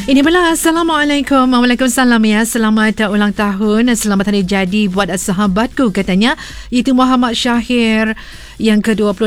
Ini Bella, Assalamualaikum. Waalaikumsalam ya. Selamat ulang tahun. Selamat hari jadi buat sahabatku katanya. Itu Muhammad Syahir yang ke-28.